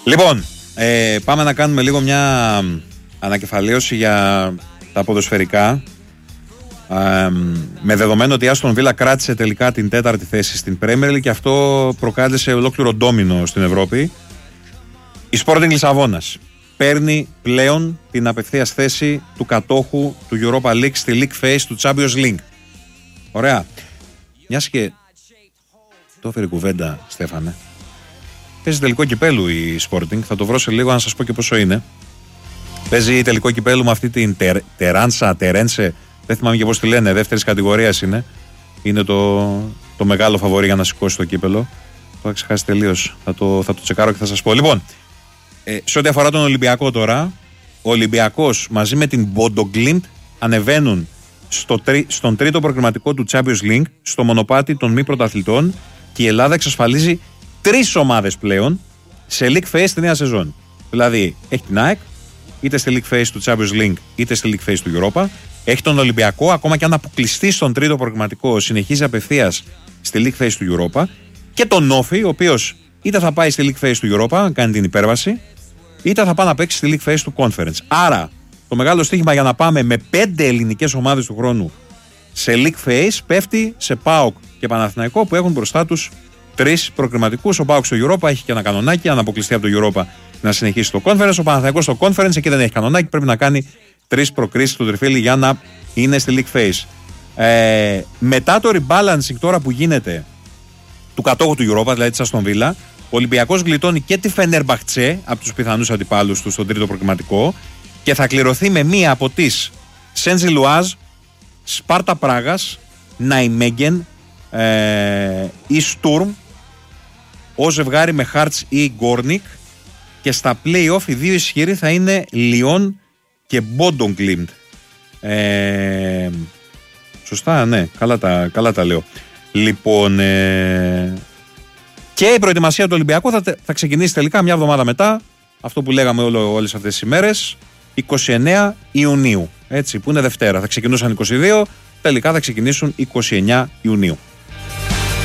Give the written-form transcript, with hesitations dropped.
Λοιπόν, πάμε να κάνουμε λίγο μια ανακεφαλαίωση για τα ποδοσφαιρικά. Με δεδομένο ότι η Άστον Βίλα κράτησε τελικά την 4η θέση στην Premier League και αυτό προκάλεσε ολόκληρο ντόμινο στην Ευρώπη. Η Sporting Λισαβόνας παίρνει πλέον την απευθείας θέση του κατόχου του Europa League στη League Phase του Champions League. Ωραία. Μιας και το έφερε κουβέντα, Στέφανε. Παίζει τελικό κυπέλου η Sporting, θα το βρω σε λίγο να σας πω και πόσο είναι. Παίζει τελικό κυπέλου με αυτή την Τερένσε, δεν θυμάμαι και πώς τη λένε, δεύτερης κατηγορίας είναι. Είναι το μεγάλο φαβορί για να σηκώσει το κύπελο. Το έχω ξεχάσει τελείως. Θα το τσεκάρω και θα σας πω. Λοιπόν, σε ό,τι αφορά τον Ολυμπιακό τώρα, ο Ολυμπιακός μαζί με την Bodo Glimt ανεβαίνουν στον τρίτο προκριματικό του Champions League, στο μονοπάτι των μη πρωταθλητών, και η Ελλάδα εξασφαλίζει 3 ομάδες πλέον σε League Phase στη νέα σεζόν. Δηλαδή, έχει την ΑΕΚ, είτε στη League Phase του Champions League, είτε στη League Phase του Europa. Έχει τον Ολυμπιακό, ακόμα και αν αποκλειστεί στον τρίτο προκριματικό, συνεχίζει απευθείας στη League Phase του Europa. Και τον Όφη, ο οποίος είτε θα πάει στη League Phase του Europa, κάνει την υπέρβαση, είτε θα πάει να παίξει στη League Phase του Conference. Άρα, το μεγάλο στοίχημα για να πάμε με 5 ελληνικές ομάδες του χρόνου σε League Phase πέφτει σε ΠΑΟΚ και Παναθηναϊκό, που έχουν μπροστά τους 3 προκριματικούς. Ο ΠΑΟΚ στο Europa έχει και ένα κανονάκι, αν αποκλειστεί από το Europa να συνεχίσει το Conference. Ο Παναθηναϊκός στο Conference, εκεί δεν έχει κανονάκι, πρέπει να κάνει 3 προκρίσεις στο τριφύλι για να είναι στη League Phase. Μετά το rebalancing τώρα που γίνεται του κατόχου του Europa, δηλαδή της Αστον Βίλα, ο Ολυμπιακός γλιτώνει και τη Φενερμπαχτσέ από τους πιθανούς αντιπάλους του στον τρίτο προκριματικό και θα κληρωθεί με μία από τις Σέντζι Λουάζ, Σπάρτα Πράγας, Ναϊμέγγεν ή Στουρμ ως ζευγάρι με Χάρτς ή Γκόρνικ, και στα play-off οι δύο ισχυροί θα είναι Λιόν και Bodo Glimt. Σωστά, ναι, καλά τα λέω. Λοιπόν, και η προετοιμασία του Ολυμπιακού θα ξεκινήσει τελικά μια εβδομάδα μετά, αυτό που λέγαμε όλες αυτές τις ημέρες, 29 Ιουνίου, έτσι, που είναι Δευτέρα. Θα ξεκινούσαν 22, τελικά θα ξεκινήσουν 29 Ιουνίου.